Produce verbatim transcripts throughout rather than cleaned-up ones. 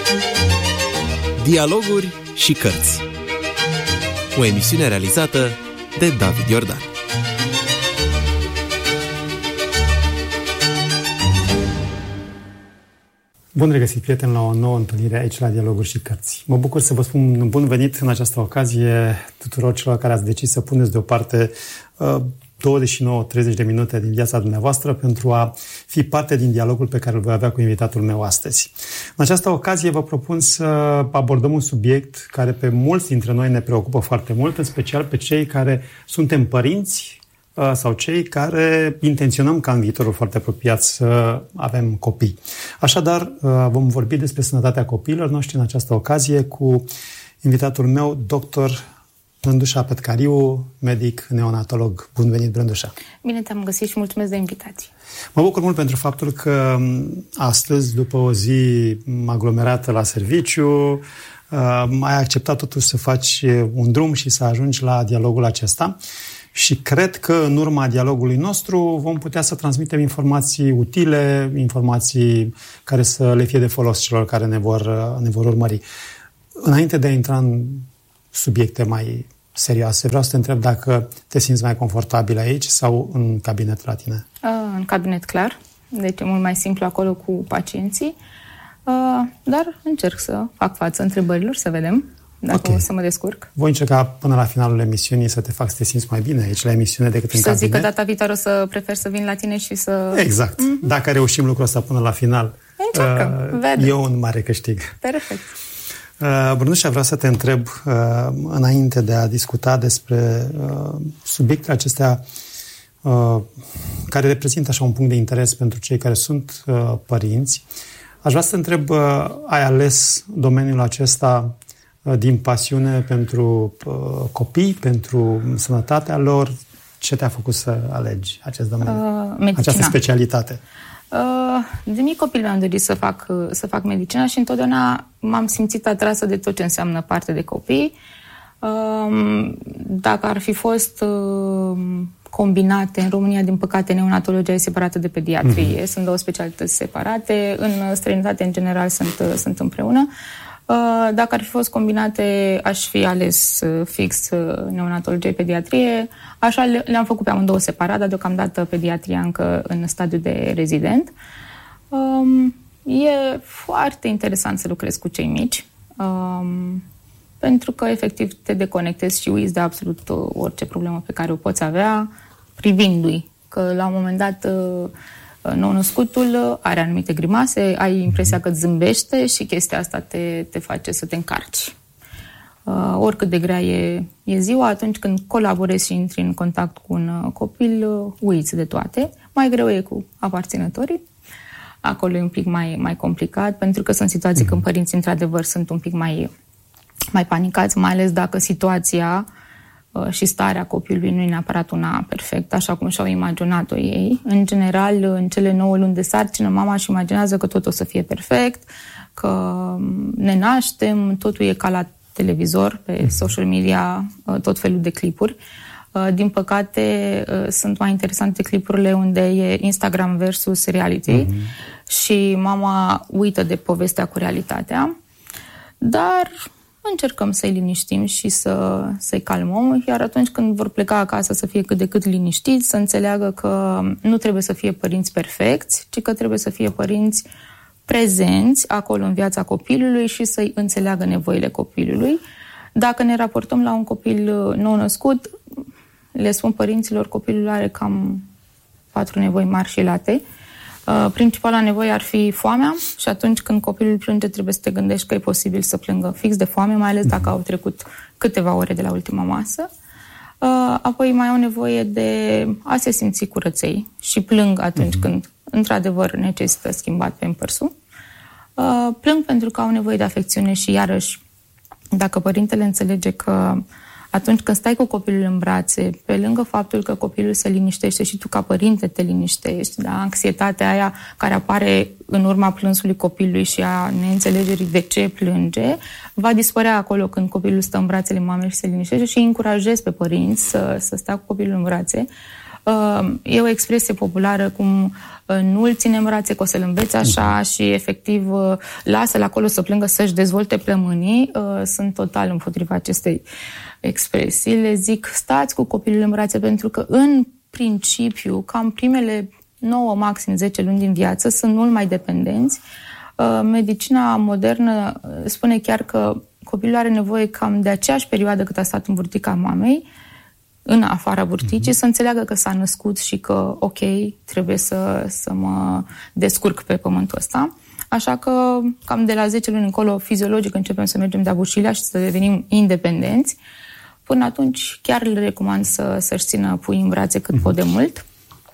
Dialoguri și cărți. O emisiune realizată de David Iordan. Bun regăsit, prieteni, la o nouă întâlnire aici la Dialoguri și Cărți. Mă bucur să vă spun un bun venit în această ocazie tuturor celor care ați decis să puneți deoparte uh, douăzeci și nouă treizeci de minute din viața dumneavoastră pentru a fi parte din dialogul pe care îl voi avea cu invitatul meu astăzi. În această ocazie vă propun să abordăm un subiect care pe mulți dintre noi ne preocupă foarte mult, în special pe cei care suntem părinți sau cei care intenționăm ca în viitorul foarte apropiat să avem copii. Așadar, vom vorbi despre sănătatea copiilor noștri în această ocazie cu invitatul meu, doctor Brândușa Petcariu, medic neonatolog. Bun venit, Brândușa! Bine te-am găsit și mulțumesc de invitație. Mă bucur mult pentru faptul că astăzi, după o zi aglomerată la serviciu, ai acceptat totuși să faci un drum și să ajungi la dialogul acesta. Și cred că în urma dialogului nostru vom putea să transmitem informații utile, informații care să le fie de folos celor care ne vor, ne vor urmări. Înainte de a intra în subiecte mai serioase, vreau să te întreb dacă te simți mai confortabil aici sau în cabinet la tine? În cabinet, clar. Deci e mult mai simplu acolo cu pacienții. Dar încerc să fac față întrebărilor, să vedem dacă okay. o să mă descurc. Voi încerca până la finalul emisiunii să te fac să te simți mai bine aici la emisiune decât și în cabinet. Să zic că data viitoare o să prefer să vin la tine și să... Exact. Mm-hmm. Dacă reușim lucrul ăsta până la final, încercăm. Uh, e un mare câștig. Perfect. Uh, Brândușa, vreau să te întreb, uh, înainte de a discuta despre uh, subiectele acestea uh, care reprezintă așa un punct de interes pentru cei care sunt uh, părinți, aș vrea să te întreb, uh, ai ales domeniul acesta din pasiune pentru uh, copii, pentru sănătatea lor? Ce te-a făcut să alegi acest domeniu, uh, această specialitate? Uh, de mic copil mi-am dorit să fac, să fac medicina și întotdeauna m-am simțit atrasă de tot ce înseamnă parte de copii. Uh, dacă ar fi fost uh, combinate, în România, din păcate, neonatologia e separată de pediatrie. Mm-hmm. Sunt două specialități separate. În străinătate, în general, sunt, sunt împreună. Dacă ar fi fost combinate, aș fi ales fix neonatologie, pediatrie. Așa le-am făcut pe amândouă separat, dar deocamdată pediatria încă în stadiu de rezident. E foarte interesant să lucrezi cu cei mici, pentru că efectiv te deconectezi și uiți de absolut orice problemă pe care o poți avea, privindu-i. Că la un moment dat nou-născutul are anumite grimase, ai impresia că îți zâmbește și chestia asta te, te face să te încarci. Uh, oricât de grea e, e ziua, atunci când colaborezi și intri în contact cu un copil, uh, uiți de toate. Mai greu e cu aparținătorii. Acolo e un pic mai, mai complicat, pentru că sunt situații mm-hmm. când părinții, într-adevăr, sunt un pic mai, mai panicați, mai ales dacă situația și starea copilului nu e neapărat una perfectă, așa cum și-au imaginat-o ei. În general, în cele nouă luni de sarcină, mama își imaginează că tot o să fie perfect, că ne naștem, totul e ca la televizor, pe social media, tot felul de clipuri. Din păcate, sunt mai interesante clipurile unde e Instagram versus reality mm-hmm. și mama uită de povestea cu realitatea, dar încercăm să-i liniștim și să, să-i calmăm, iar atunci când vor pleca acasă să fie cât de cât liniștiți, să înțeleagă că nu trebuie să fie părinți perfecți, ci că trebuie să fie părinți prezenți acolo în viața copilului și să-i înțeleagă nevoile copilului. Dacă ne raportăm la un copil nou-născut, le spun părinților, copilul are cam patru nevoi mari și late. Uh, principala nevoie ar fi foamea și atunci când copilul plânge trebuie să te gândești că e posibil să plângă fix de foame, mai ales dacă au trecut câteva ore de la ultima masă. Uh, apoi mai au nevoie de a se simți curăței și plâng atunci uh-huh. când într-adevăr necesită schimbat Pampers-ul. Uh, plâng pentru că au nevoie de afecțiune și iarăși dacă părintele înțelege că atunci când stai cu copilul în brațe, pe lângă faptul că copilul se liniștește și tu ca părinte te liniștești, da? Anxietatea aia care apare în urma plânsului copilului și a neînțelegerii de ce plânge, va dispărea acolo când copilul stă în brațele mamei și se liniștește și îi încurajezi pe părinți să, să stea cu copilul în brațe. E o expresie populară cum nu-l ține în brațe, că o să-l înveți așa și efectiv lasă-l acolo să plângă, să-și dezvolte plămânii. Sunt total împotriva acestei expresii. Le zic, stați cu copilul în brațe, pentru că în principiu, cam primele nouă, maxim zece luni din viață sunt mult mai dependenți. Medicina modernă spune chiar că copilul are nevoie cam de aceeași perioadă cât a stat în burtica mamei, în afara burticii, mm-hmm. să înțeleagă că s-a născut și că, ok, trebuie să, să mă descurc pe pământul ăsta. Așa că, cam de la zece luni încolo, fiziologic, începem să mergem de-a bușilea și să devenim independenți. Până atunci, chiar le recomand să, să-și țină puii în brațe cât mm-hmm. pot de mult.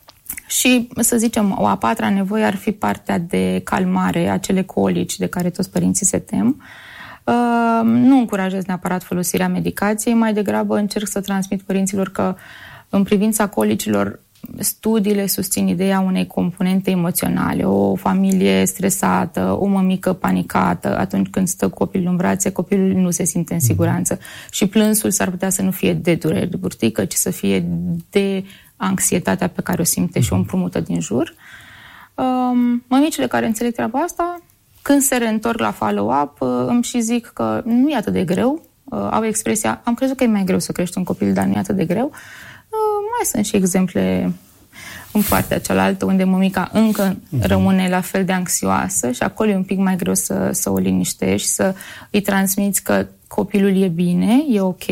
Și, să zicem, o a patra nevoie ar fi partea de calmare, acele colici de care toți părinții se tem. Uh, nu încurajez neapărat folosirea medicației, mai degrabă încerc să transmit părinților că, în privința colicilor, studiile susțin ideea unei componente emoționale. O familie stresată, o mămică panicată, atunci când stă copilul în brațe, copilul nu se simte în siguranță. Mm-hmm. Și plânsul s-ar putea să nu fie de durere de burtică, ci să fie de anxietatea pe care o simte mm-hmm. și o împrumută din jur. Um, mămicile care înțeleg treaba asta, când se reîntorc la follow-up, îmi și zic că nu e atât de greu. Au expresia, am crezut că e mai greu să crești un copil, dar nu e atât de greu. Mai sunt și exemple în partea cealaltă, unde mămica încă uh-huh. rămâne la fel de anxioasă și acolo e un pic mai greu să, să o liniștești, să îi transmiți că copilul e bine, e ok.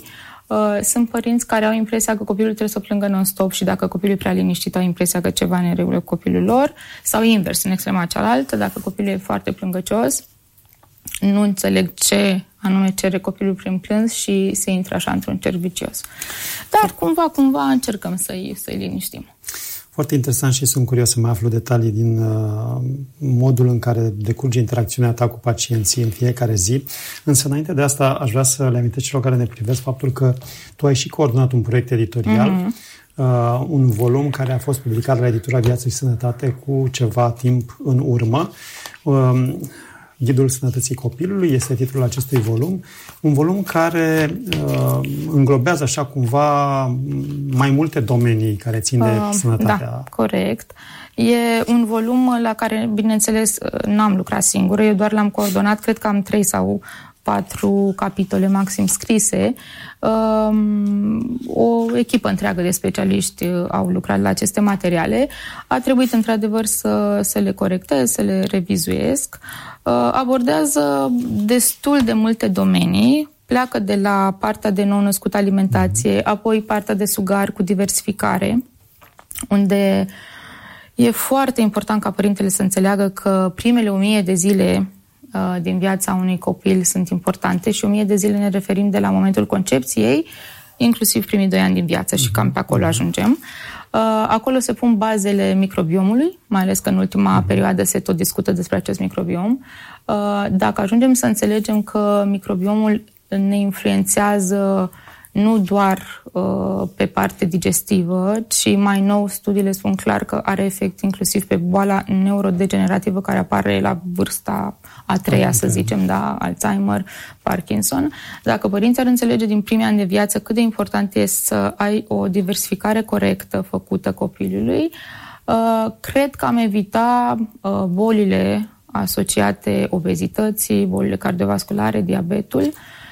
Sunt părinți care au impresia că copilul trebuie să plângă non-stop și dacă copilul e prea liniștit, au impresia că ceva ne regulă cu copilul lor, sau invers, în extrema cealaltă, dacă copilul e foarte plângăcios, nu înțeleg ce anume cere copilul prin plâns și se intră așa într-un cerc vicios. Dar cumva, cumva încercăm să-i, să-i liniștim. Foarte interesant și sunt curios să mai aflu detalii din uh, modul în care decurge interacțiunea ta cu pacienții în fiecare zi. Însă, înainte de asta, aș vrea să le amintesc celor care ne privesc faptul că tu ai și coordonat un proiect editorial, mm-hmm. uh, un volum care a fost publicat la editura Viață și Sănătate cu ceva timp în urmă. Uh, Ghidul Sănătății Copilului este titlul acestui volum, un volum care uh, înglobează așa cumva mai multe domenii care țin de uh, sănătatea. Da, corect. E un volum la care, bineînțeles, n-am lucrat singură, eu doar l-am coordonat, cred că am trei sau patru capitole maxim scrise. Um, o echipă întreagă de specialiști au lucrat la aceste materiale. A trebuit, într-adevăr, să, să le corectez, să le revizuiesc. Uh, abordează destul de multe domenii. Pleacă de la partea de nou-născut alimentație, mm-hmm. apoi partea de sugar cu diversificare, unde e foarte important ca părintele să înțeleagă că primele o mie de zile din viața unui copil sunt importante și o mie de zile ne referim de la momentul concepției, inclusiv primii doi ani din viață și cam pe acolo ajungem. Acolo se pun bazele microbiomului, mai ales că în ultima perioadă se tot discută despre acest microbiom. Dacă ajungem să înțelegem că microbiomul ne influențează nu doar uh, pe parte digestivă, ci mai nou studiile spun clar că are efect inclusiv pe boala neurodegenerativă care apare la vârsta a treia, să zicem, da, Alzheimer, Parkinson. Dacă părinții ar înțelege din primii ani de viață cât de important este să ai o diversificare corectă făcută copilului, uh, cred că am evita uh, bolile asociate obezității, bolile cardiovasculare, diabetul.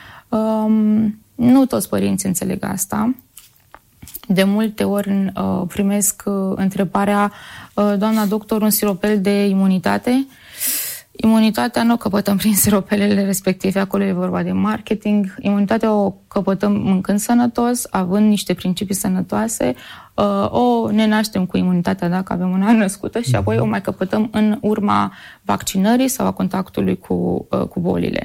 Um, Nu toți părinții înțeleg asta. De multe ori uh, primesc uh, întrebarea, uh, doamna doctor, un siropel de imunitate? Imunitatea nu o căpătăm prin siropelele respective, acolo e vorba de marketing. Imunitatea o căpătăm mâncând sănătos, având niște principii sănătoase. Uh, o ne naștem cu imunitatea dacă avem un an născută și apoi o mai căpătăm în urma vaccinării sau a contactului cu, uh, cu bolile.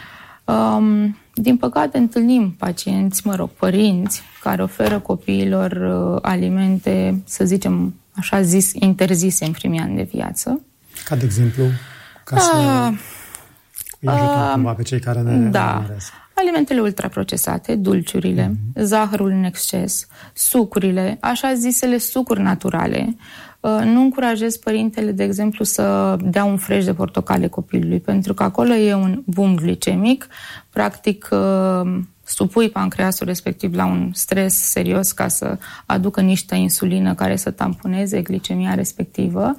Um, din păcate întâlnim pacienți, mă rog, părinți care oferă copiilor uh, alimente, să zicem așa zis, interzise în primii ani de viață. Ca de exemplu, ca să uh, îi ajutăm uh, cumva pe cei care ne Da, urmăresc. Alimentele ultraprocesate, dulciurile, mm-hmm. zahărul în exces, sucurile, așa zisele sucuri naturale. Nu încurajez părintele, de exemplu, să dea un freș de portocale copilului, pentru că acolo e un boom glicemic. Practic, supui pancreasul respectiv la un stres serios ca să aducă niște insulină care să tamponeze glicemia respectivă.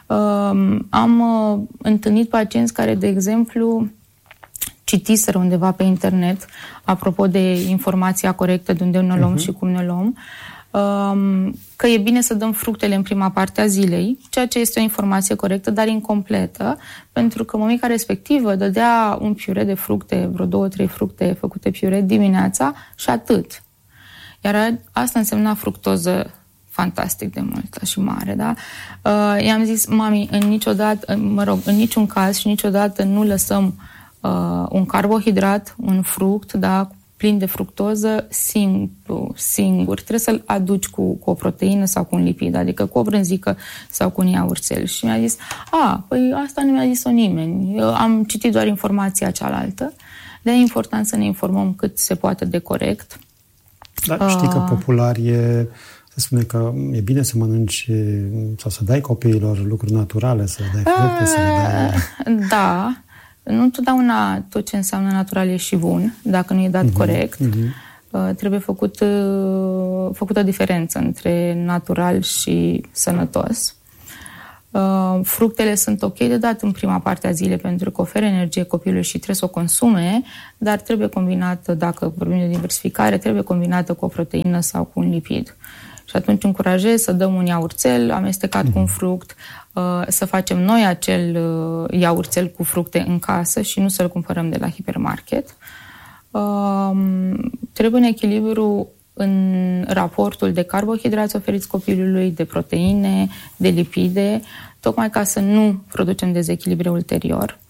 Am întâlnit pacienți care, de exemplu, citiseră undeva pe internet, apropo de informația corectă de unde ne luăm uh-huh. și cum ne luăm, că e bine să dăm fructele în prima parte a zilei, ceea ce este o informație corectă, dar incompletă, pentru că mămica respectivă dădea un piure de fructe, vreo două, trei fructe făcute piure dimineața și atât. Iar asta însemna fructoză fantastic de multă și mare, da? Uh, i-am zis, mami, în niciodată, mă rog, în niciun caz și niciodată nu lăsăm uh, un carbohidrat, un fruct, da, plin de fructoză, simplu, singur. Trebuie să-l aduci cu, cu o proteină sau cu un lipid, adică cu o brânzică sau cu un iaurțel. Și mi-a zis, a, păi asta nu mi-a zis-o nimeni. Eu am citit doar informația cealaltă. De-aia e important să ne informăm cât se poate de corect. Dar știi că popular e, se spune că e bine să mănânci sau să dai copiilor lucruri naturale, să le dai fructe, să le dai... Da, nu întotdeauna tot ce înseamnă natural e și bun, dacă nu e dat uh-huh, corect. Uh-huh. Trebuie făcut, făcută diferență între natural și sănătos. Fructele sunt ok de dat în prima parte a zilei pentru că oferă energie copilului și trebuie să o consume, dar trebuie combinată, dacă vorbim de diversificare, trebuie combinată cu o proteină sau cu un lipid. Și atunci încurajez să dăm un iaurțel amestecat mm. cu un fruct, să facem noi acel iaurțel cu fructe în casă și nu să-l cumpărăm de la hipermarket. Trebuie un echilibru în raportul de carbohidrați oferiți copilului, de proteine, de lipide, tocmai ca să nu producem dezechilibre ulterior.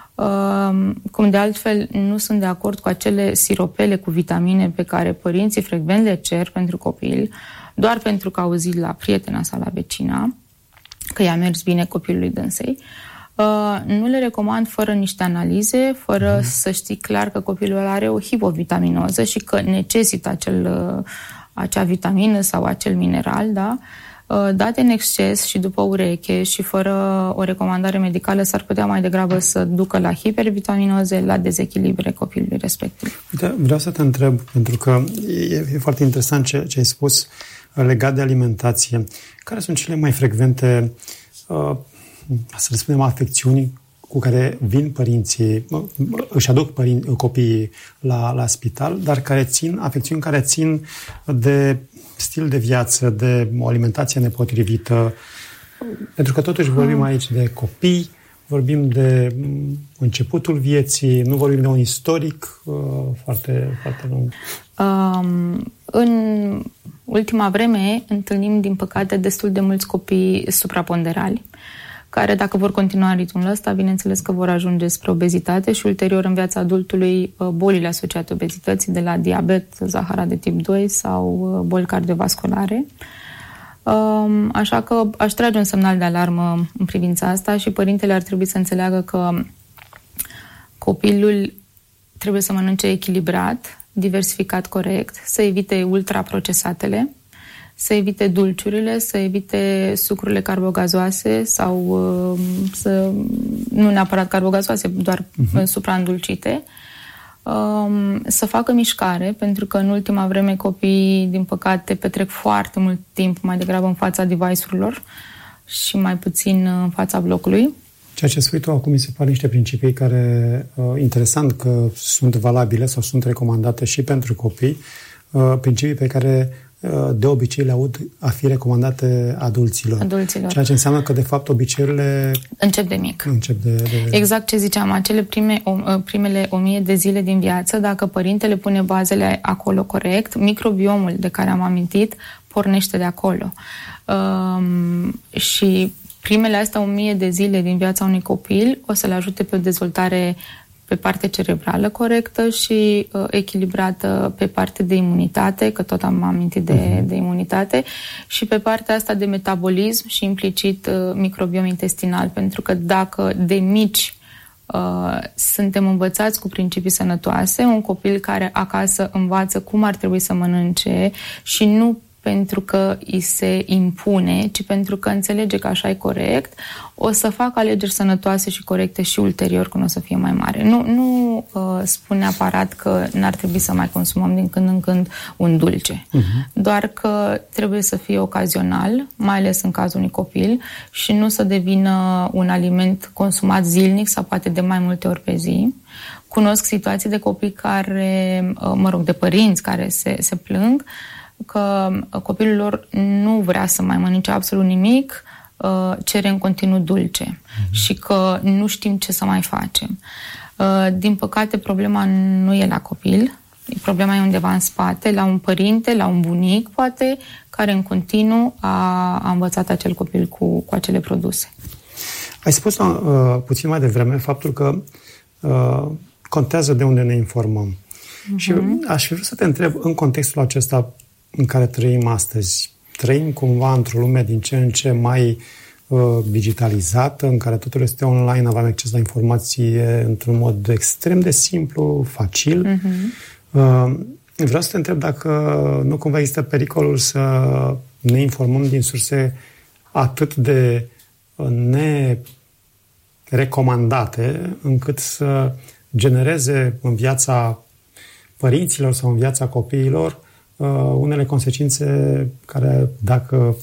Cum de altfel nu sunt de acord cu acele siropele cu vitamine pe care părinții frecvent le cer pentru copil, doar pentru că au auzit la prietena sau la vecina că i-a mers bine copilului dânsei. Nu le recomand fără niște analize, fără mm. să știi clar că copilul are o hipovitaminoză și că necesită acel, acea vitamină sau acel mineral, da? Date în exces și după ureche și fără o recomandare medicală s-ar putea mai degrabă să ducă la hipervitaminoze, la dezechilibre copilului respectiv. Uite, vreau să te întreb, pentru că e, e foarte interesant ce, ce ai spus legat de alimentație. Care sunt cele mai frecvente, uh, să le spunem, afecțiuni cu care vin părinții, își aduc părin, copiii la, la spital, dar care țin, afecțiuni care țin de stil de viață, de o alimentație nepotrivită, pentru că totuși vorbim aici de copii, vorbim de începutul vieții, nu vorbim de un istoric uh, foarte, foarte lung. Um, în ultima vreme întâlnim, din păcate, destul de mulți copii supraponderali, care, dacă vor continua ritmul ăsta, bineînțeles că vor ajunge spre obezitate și ulterior în viața adultului bolile asociate obezității, de la diabet, zahăra de tip doi sau boli cardiovasculare. Așa că aș trage un semnal de alarmă în privința asta și părintele ar trebui să înțeleagă că copilul trebuie să mănânce echilibrat, diversificat corect, să evite ultraprocesatele, să evite dulciurile, să evite sucurile carbogazoase sau uh, să, nu neapărat carbogazoase, doar uh-huh. supraîndulcite, um, să facă mișcare, pentru că în ultima vreme copiii, din păcate, petrec foarte mult timp mai degrabă în fața device-urilor și mai puțin în fața blocului. Ceea ce spui tu acum mi se pare niște principii care, uh, interesant că sunt valabile sau sunt recomandate și pentru copii, uh, principii pe care de obicei le aud a fi recomandate adulților. adulților. Ceea ce înseamnă că, de fapt, obiceiurile... Încep de mic. Încep de, de... Exact ce ziceam, acele prime, o, primele o mie de zile din viață, dacă părintele pune bazele acolo corect, microbiomul de care am amintit pornește de acolo. Um, și primele astea o mie de zile din viața unui copil o să le ajute pe o dezvoltare pe parte cerebrală corectă și uh, echilibrată pe parte de imunitate, că tot am amintit de, uh-huh. de imunitate, și pe partea asta de metabolism și implicit uh, microbiom intestinal, pentru că dacă de mici uh, suntem învățați cu principii sănătoase, un copil care acasă învață cum ar trebui să mănânce și nu pentru că îi se impune, ci pentru că înțelege că așa e corect, o să facă alegeri sănătoase și corecte și ulterior când o să fie mai mare. Nu, nu uh, spun neapărat că n-ar trebui să mai consumăm din când în când un dulce, uh-huh. doar că trebuie să fie ocazional, mai ales în cazul unui copil, și nu să devină un aliment consumat zilnic sau poate de mai multe ori pe zi. Cunosc situații de copii care, mă rog, de părinți care se, se plâng că copilul lor nu vrea să mai mănânce absolut nimic, cere în continuu dulce mm-hmm. și că nu știm ce să mai facem. Din păcate, problema nu e la copil, problema e undeva în spate, la un părinte, la un bunic, poate, care în continuu a, a învățat acel copil cu, cu acele produse. Ai spus uh, puțin mai devreme faptul că uh, contează de unde ne informăm. Uh-huh. Și aș vrea să te întreb, în contextul acesta în care trăim astăzi, trăim cumva într-o lume din ce în ce mai uh, digitalizată, în care totul este online, avem acces la informație într-un mod extrem de simplu, facil. Uh-huh. Uh, vreau să te întreb dacă nu cumva există pericolul să ne informăm din surse atât de nerecomandate, încât să genereze în viața părinților sau în viața copiilor uh, unele consecințe care, dacă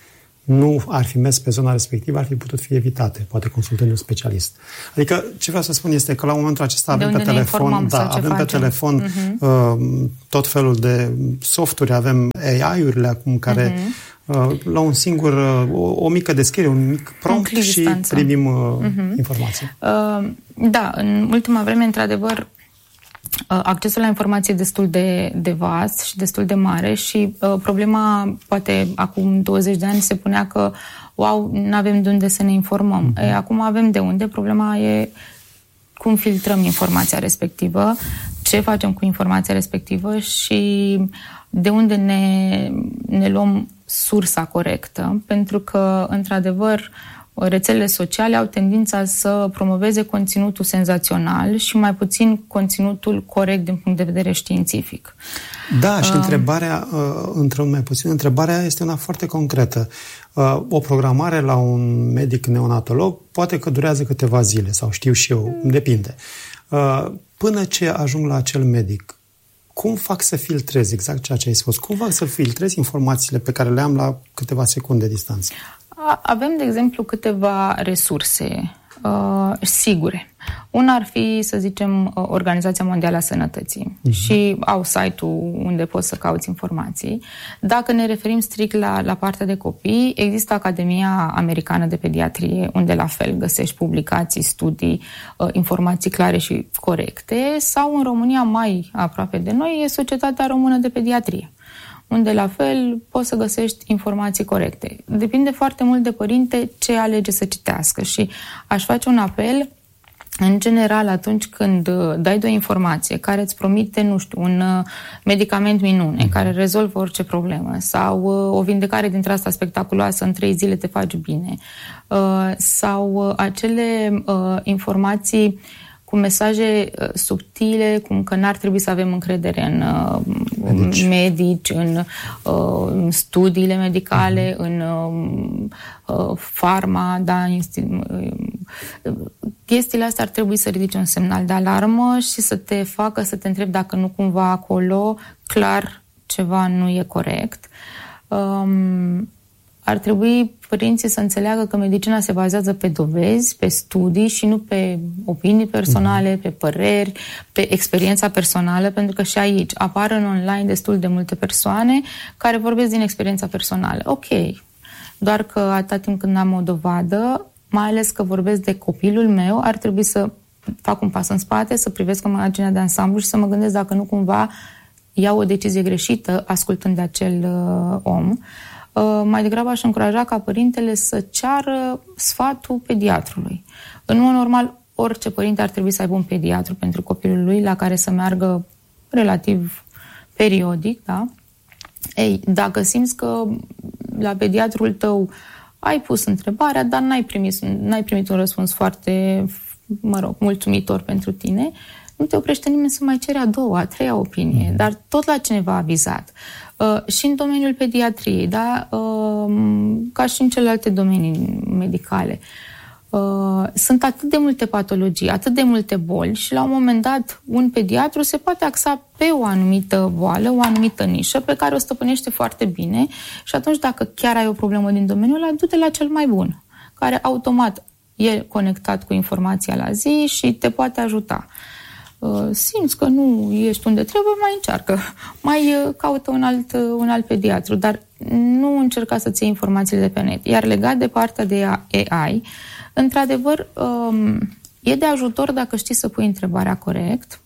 nu ar fi mers pe zona respectivă, ar fi putut fi evitate, poate consultând un specialist. Adică, ce vreau să spun este că la momentul acesta avem pe telefon, da, avem pe telefon uh-huh. uh, tot felul de softuri, avem A I-urile acum care uh-huh. uh, la un singur, uh, o, o mică descriere, un mic prompt și distanță. primim uh, uh-huh. informații. Uh, da, în ultima vreme, într-adevăr, accesul la informație e destul de, de vast și destul de mare și uh, problema, poate acum douăzeci de ani se punea că wow, nu avem de unde să ne informăm. Mm-hmm. E, acum avem de unde, problema e cum filtrăm informația respectivă, ce facem cu informația respectivă și de unde ne, ne luăm sursa corectă, pentru că, într-adevăr, rețelele sociale au tendința să promoveze conținutul senzațional și mai puțin conținutul corect din punct de vedere științific. Da, și uh, întrebarea, într-un mai puțin, întrebarea este una foarte concretă. O programare la un medic neonatolog poate că durează câteva zile, sau știu și eu, depinde. Până ce ajung la acel medic, cum fac să filtrez exact ceea ce ai spus? Cum fac să filtrez informațiile pe care le am la câteva secunde distanță? Avem, de exemplu, câteva resurse uh, sigure. Una ar fi, să zicem, Organizația Mondială a Sănătății uh-huh. și au site-ul unde poți să cauți informații. Dacă ne referim strict la, la partea de copii, există Academia Americană de Pediatrie, unde la fel găsești publicații, studii, uh, informații clare și corecte, sau în România, mai aproape de noi, e Societatea Română de Pediatrie, unde la fel poți să găsești informații corecte. Depinde foarte mult de părinte ce alege să citească și aș face un apel, în general, atunci când dai de o informație care îți promite, nu știu, un medicament minune care rezolvă orice problemă sau o vindecare dintre asta spectaculoasă, în trei zile te faci bine, sau acele informații cu mesaje uh, subtile, cum că n-ar trebui să avem încredere în uh, medici. medici, în uh, studiile medicale, uh-huh. în uh, farma, da, insti- uh, chestiile astea ar trebui să ridice un semnal de alarmă și să te facă să te întrebi dacă nu cumva acolo clar ceva nu e corect. Um, Ar trebui părinții să înțeleagă că medicina se bazează pe dovezi, pe studii și nu pe opinii personale, pe păreri, pe experiența personală, pentru că și aici apar în online destul de multe persoane care vorbesc din experiența personală. Ok, doar că atâta timp când am o dovadă, mai ales că vorbesc de copilul meu, ar trebui să fac un pas în spate, să privesc imaginea de ansamblu și să mă gândesc dacă nu cumva iau o decizie greșită ascultând de acel uh, om. Uh, mai degrabă aș încuraja ca părintele să ceară sfatul pediatrului. În mod normal, orice părinte ar trebui să aibă un pediatru pentru copilul lui la care să meargă relativ periodic, da? Ei, dacă simți că la pediatrul tău ai pus întrebarea, dar n-ai primit, n-ai primit un răspuns foarte, mă rog, mulțumitor pentru tine, nu te oprește nimeni să mai cere a doua, a treia opinie, dar tot la cineva avizat. Uh, și în domeniul pediatriei, da? Uh, ca și în celelalte domenii medicale. Uh, sunt atât de multe patologii, atât de multe boli și la un moment dat un pediatru se poate axa pe o anumită boală, o anumită nișă pe care o stăpânește foarte bine și atunci dacă chiar ai o problemă din domeniul ăla, du-te la cel mai bun, care automat e conectat cu informația la zi și te poate ajuta. Simți că nu ești unde trebuie, mai încearcă, mai caută un alt, un alt pediatru, dar nu încerca să-ți iei informațiile de pe net. Iar legat de partea de A I, într-adevăr, e de ajutor dacă știi să pui întrebarea corect,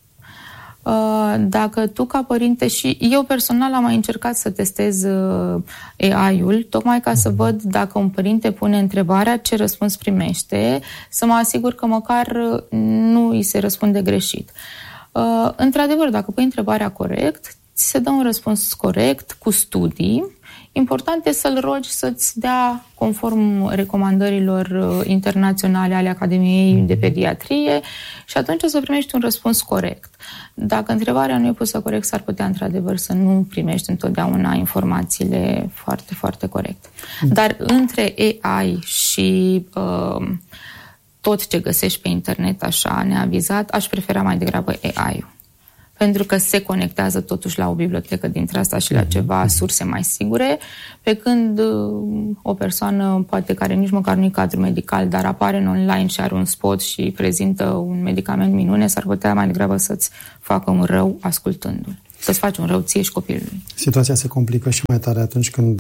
dacă tu ca părinte, și eu personal am mai încercat să testez A I-ul, tocmai ca să văd dacă un părinte pune întrebarea, ce răspuns primește, să mă asigur că măcar nu îi se răspunde greșit. Într-adevăr, dacă pui întrebarea corect, ți se dă un răspuns corect, cu studii. Important e să-l rogi să-ți dea conform recomandărilor internaționale ale Academiei de Pediatrie și atunci o să primești un răspuns corect. Dacă întrebarea nu e pusă corect, s-ar putea într-adevăr să nu primești întotdeauna informațiile foarte, foarte corecte. Dar între A I și uh, tot ce găsești pe internet așa neavizat, aș prefera mai degrabă A I-ul. Pentru că se conectează totuși la o bibliotecă dintre asta și la ceva surse mai sigure, pe când o persoană poate care nici măcar nu-i cadru medical, dar apare în online și are un spot și prezintă un medicament minune, s-ar putea mai degrabă să-ți facă un rău ascultându-l. Să-ți faci un rău ție și copilului. Situația se complică și mai tare atunci când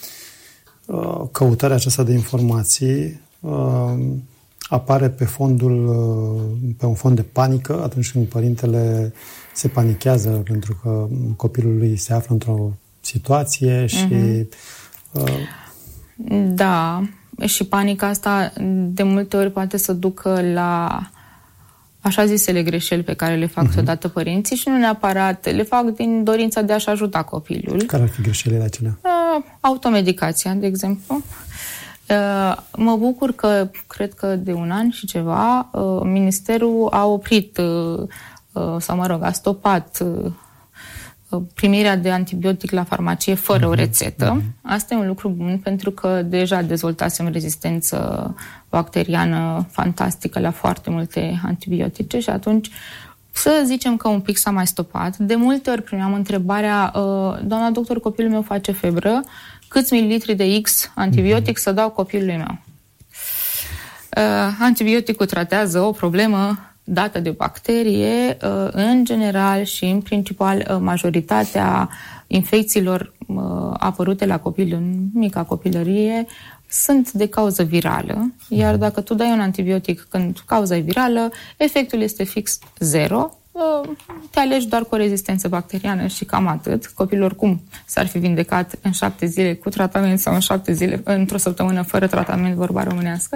uh, căutarea aceasta de informații uh, apare pe fondul, uh, pe un fond de panică, atunci când părintele se panichează pentru că copilul lui se află într-o situație și... Mm-hmm. Uh... Da, și panica asta de multe ori poate să ducă la așa zisele greșeli pe care le fac mm-hmm. odată părinții și nu neapărat le fac din dorința de a-și ajuta copilul. Care ar fi greșelile acelea? Uh, automedicația, de exemplu. Uh, mă bucur că, cred că de un an și ceva, uh, Ministerul a oprit uh, sau, mă rog, a stopat primirea de antibiotic la farmacie fără o rețetă. Asta e un lucru bun pentru că deja dezvoltasem rezistență bacteriană fantastică la foarte multe antibiotice și atunci să zicem că un pic s-a mai stopat. De multe ori primeam întrebarea, doamna doctor, copilul meu face febră, câți mililitri de X antibiotic să dau copilului meu? Antibioticul tratează o problemă dată de bacterie, în general și în principal majoritatea infecțiilor apărute la copil în mica copilărie sunt de cauză virală, iar dacă tu dai un antibiotic când cauza e virală, efectul este fix zero, te alegi doar cu o rezistență bacteriană și cam atât. Copilul oricum s-ar fi vindecat în șapte zile cu tratament sau în șapte zile, într-o săptămână fără tratament, vorba românească.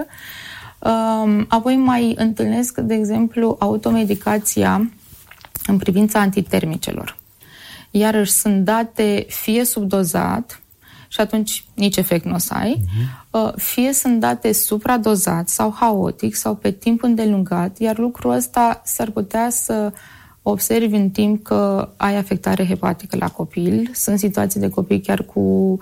Apoi mai întâlnesc, de exemplu, automedicația în privința antitermicelor. Iarăși sunt date fie subdozat și atunci nici efect nu o să ai, uh-huh. fie sunt date supradozat sau haotic sau pe timp îndelungat, iar lucrul ăsta s-ar putea să observi în timp că ai afectare hepatică la copil. Sunt situații de copii chiar cu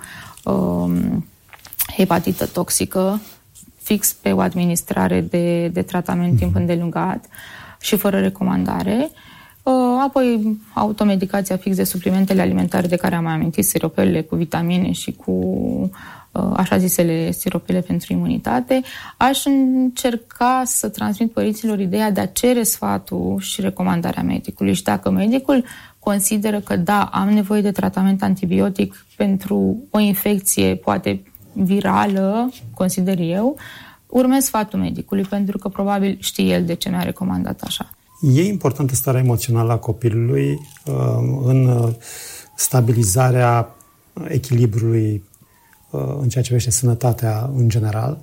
um, hepatită toxică, fix pe o administrare de, de tratament timp îndelungat și fără recomandare. Apoi automedicația fix de suplimentele alimentare de care am mai amintit, siropelele cu vitamine și cu așa zisele siropele pentru imunitate. Aș încerca să transmit părinților ideea de a cere sfatul și recomandarea medicului și dacă medicul consideră că da, am nevoie de tratament antibiotic pentru o infecție poate virală, consider eu, urmez sfatul medicului, pentru că probabil știe el de ce mi-a recomandat așa. E importantă starea emoțională a copilului în stabilizarea echilibrului în ceea ce privește sănătatea în general?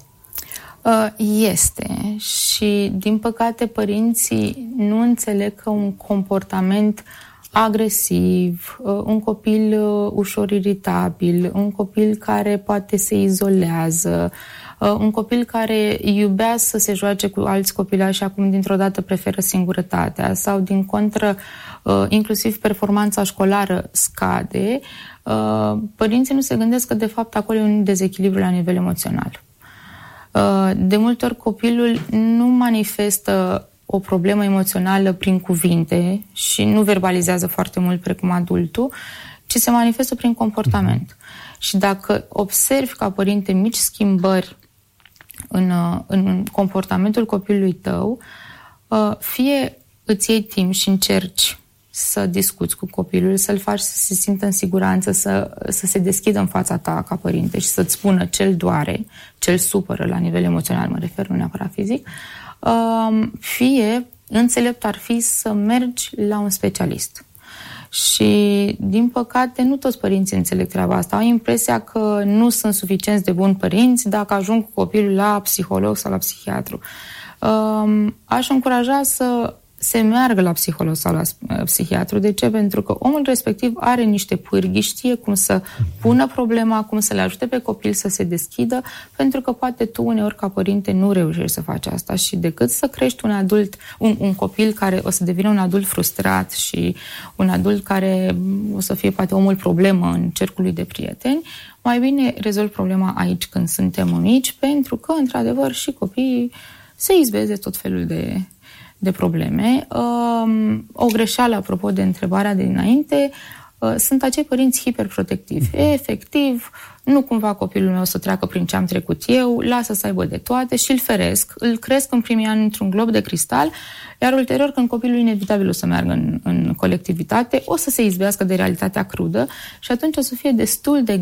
Este. Și, din păcate, părinții nu înțeleg că un comportament agresiv, un copil ușor iritabil, un copil care poate se izolează, Un copil care iubea să se joace cu alți copii și acum dintr-o dată preferă singurătatea sau din contră inclusiv performanța școlară scade, părinții nu se gândesc că de fapt acolo e un dezechilibru la nivel emoțional. De multe ori copilul nu manifestă o problemă emoțională prin cuvinte și nu verbalizează foarte mult precum adultul, ci se manifestă prin comportament. Și dacă observi ca părinte mici schimbări în, în comportamentul copilului tău, fie îți iei timp și încerci să discuți cu copilul, să-l faci să se simtă în siguranță, să, să se deschidă în fața ta ca părinte și să-ți spună ce-l doare, ce-l supără la nivel emoțional, mă refer, nu neapărat fizic, fie înțelept ar fi să mergi la un specialist. Și, din păcate, nu toți părinții înțeleg treaba asta. Au impresia că nu sunt suficienți de buni părinți dacă ajung cu copilul la psiholog sau la psihiatru. Aș încuraja să se meargă la psiholog sau la psihiatru. De ce? Pentru că omul respectiv are niște pârghii, știe cum să pună problema, cum să le ajute pe copil să se deschidă, pentru că poate tu uneori ca părinte nu reușești să faci asta și decât să crești un adult, un, un copil care o să devină un adult frustrat și un adult care o să fie poate omul problemă în cercul lui de prieteni, mai bine rezolvi problema aici când suntem mici, pentru că, într-adevăr, și copiii se izbeze tot felul de de probleme. O greșeală, apropo de întrebarea de dinainte, sunt acei părinți hiperprotectivi. Efectiv, nu cumva copilul meu să treacă prin ce am trecut eu, lasă să aibă de toate și îl feresc, îl cresc în primii ani într-un glob de cristal, iar ulterior, când copilul inevitabil o să meargă în, în colectivitate, o să se izbească de realitatea crudă și atunci o să fie destul de